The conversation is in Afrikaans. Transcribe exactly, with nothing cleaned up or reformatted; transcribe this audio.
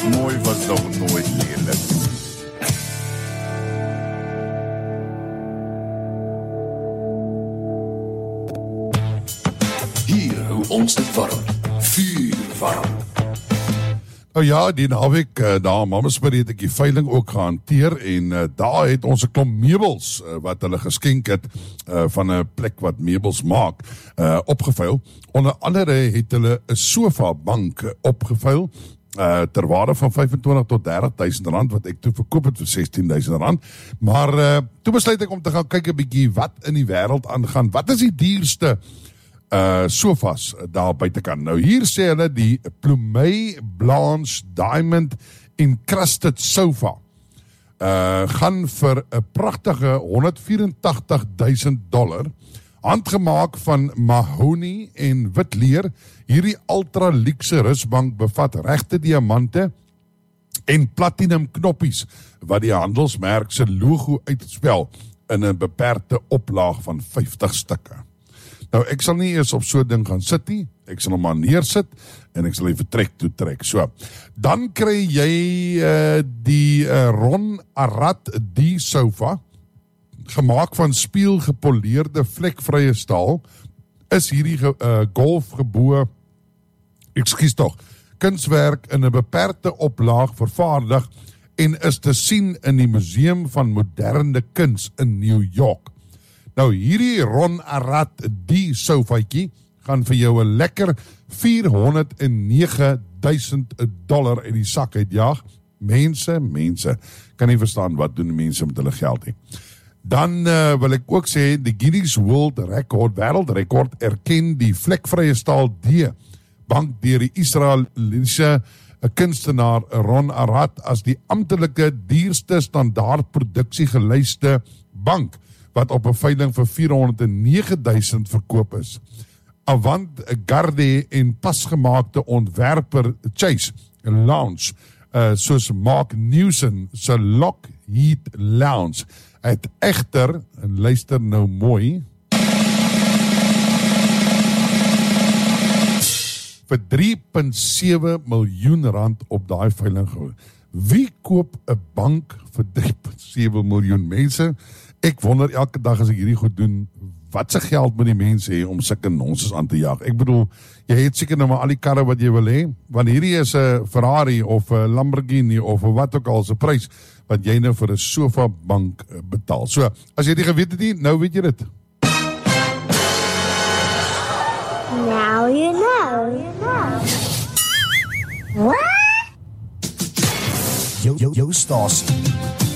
Mooi was nog nooit lelijk. Hier hou ons dit warm, vuur warm. Nou ja, die naweek uh, daar in Mamasbury het ek die veiling ook gehanteer en uh, daar het ons 'n klomp meubels uh, wat hulle geskenk het uh, van 'n plek wat meubels maak uh, opgeveil. Onder andere het hulle 'n sofa bank uh, opgeveil uh, ter waarde van vyfentwintig tot dertig duisend rand wat ek toe verkoop het vir sestien duisend rand. Maar uh, toe besluit ek om te gaan kyk 'n bietjie wat in die wêreld aangaan. Wat is die duurste Uh, sofas daar buitekant. Nou hier sê hulle die Plumet Blanche Diamond Encrusted Sofa uh, gaan vir 'n pragtige honderd vyerentagtig duisend dollar, handgemaak van mahogany en wit leer. Hierdie ultra luxe rusbank bevat regte diamante en platinum knoppies wat die handelsmerk se logo uitspel in 'n beperkte oplaag van vyftig stukke. Nou, ek sal nie eers op so 'n ding gaan sit nie, ek sal hom maar neersit, en ek sal die vertrek toe trek, so. Dan kry jy uh, die uh, Ron Arad die sofa, gemaak van spieel gepoleerde vlekvrye staal, is hierdie ge, uh, golfgeboë, ekskuus tog, kunswerk in 'n beperkte oplaag vervaardig, en is te sien in die Museum van Moderne Kuns in New York. Nou hierdie Ron Arad die sofaatjie gaan vir jou 'n lekker vierhonderdnege duisend dollar uit die sak uitjaag. Mense, mense, kan nie verstaan wat doen die mense met hulle geld nie. Dan uh, wil ek ook sê, die Guinness World Record, wêreldrekord erken die vlekvrye staal D bank deur die Israeliese kunstenaar Ron Arad as die amptelike duurste standaard produksie gelyste bank, wat op 'n veiling vir vierhonderdnege duisend verkoop is. Avant-garde en pasgemaakte ontwerper Chase Lounge, uh, soos Mark Newson se Lockheed Lounge, het egter, en luister nou mooi, vir drie komma sewe miljoen rand op daai veiling gehou. Wie koop 'n bank vir drie komma sewe miljoen? Mense, ek wonder elke dag as ek hierdie goed doen, wat se geld moet die mense hê om sulke nonsens aan te jaag? Ek bedoel, jy het seker nou maar al die karre wat jy wil hê, want hierdie is 'n Ferrari of 'n Lamborghini of wat ook al se prys wat jy nou vir 'n sofa bank betaal. So, as jy dit geweet het nie, nou weet jy dit. Now you know. You know. What? Jou, jou, jou stasie.